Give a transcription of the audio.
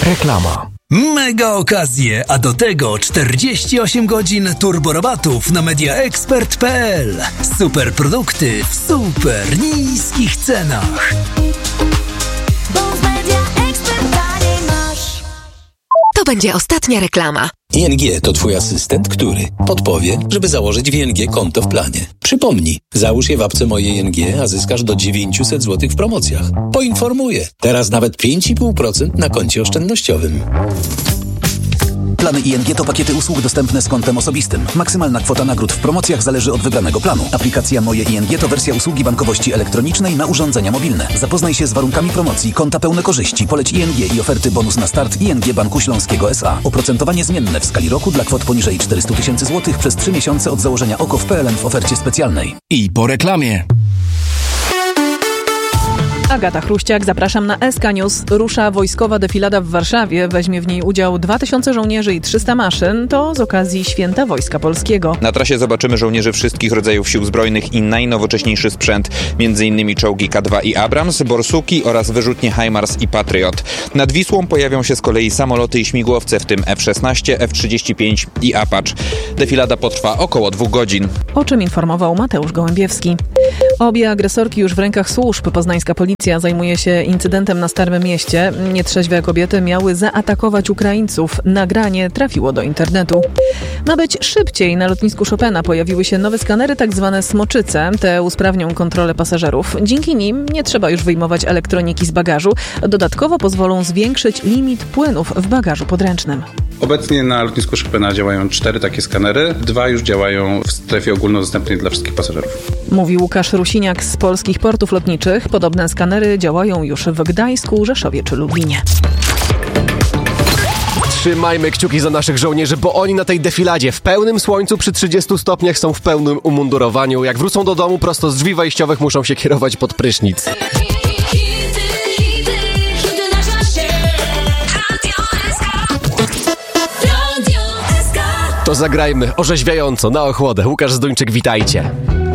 Reklama. Mega okazje, a do tego 48 godzin turborabatów na mediaexpert.pl. Super produkty w super niskich cenach. To będzie ostatnia reklama. ING to twój asystent, który podpowie, żeby założyć w ING konto w planie. Przypomnij, załóż je w apce Moje ING, a zyskasz do 900 zł w promocjach. Poinformuję, teraz nawet 5,5% na koncie oszczędnościowym. Plany ING to pakiety usług dostępne z kontem osobistym. Maksymalna kwota nagród w promocjach zależy od wybranego planu. Aplikacja Moje ING to wersja usługi bankowości elektronicznej na urządzenia mobilne. Zapoznaj się z warunkami promocji, konta pełne korzyści, poleć ING i oferty bonus na start ING Banku Śląskiego S.A. Oprocentowanie zmienne w skali roku dla kwot poniżej 400 000 zł przez 3 miesiące od założenia OKO w PLN w ofercie specjalnej. I po reklamie. Agata Chruściak, zapraszam na SK News. Rusza wojskowa defilada w Warszawie. Weźmie w niej udział 2000 żołnierzy i 300 maszyn. To z okazji Święta Wojska Polskiego. Na trasie zobaczymy żołnierzy wszystkich rodzajów sił zbrojnych i najnowocześniejszy sprzęt. M.in. czołgi K2 i Abrams, Borsuki oraz wyrzutnie HIMARS i Patriot. Nad Wisłą pojawią się z kolei samoloty i śmigłowce, w tym F-16, F-35 i Apache. Defilada potrwa około 2 godzin. O czym informował Mateusz Gołębiewski. Obie agresorki już w rękach służb. Poznańska policja zajmuje się incydentem na Starym Mieście. Nietrzeźwe kobiety miały zaatakować Ukraińców. Nagranie trafiło do internetu. Ma być szybciej. Na lotnisku Chopina pojawiły się nowe skanery, tak zwane smoczyce. Te usprawnią kontrolę pasażerów. Dzięki nim nie trzeba już wyjmować elektroniki z bagażu. Dodatkowo pozwolą zwiększyć limit płynów w bagażu podręcznym. Obecnie na lotnisku Chopina działają 4 takie skanery. 2 już działają w strefie ogólnodostępnej dla wszystkich pasażerów. Mówi Łukasz Rusiniak z Polskich Portów Lotniczych. Podobne skanery działają już w Gdańsku, Rzeszowie czy Lublinie. Trzymajmy kciuki za naszych żołnierzy, bo oni na tej defiladzie w pełnym słońcu przy 30 stopniach są w pełnym umundurowaniu. Jak wrócą do domu, prosto z drzwi wejściowych muszą się kierować pod prysznic. To zagrajmy orzeźwiająco na ochłodę. Łukasz Zduńczyk, witajcie.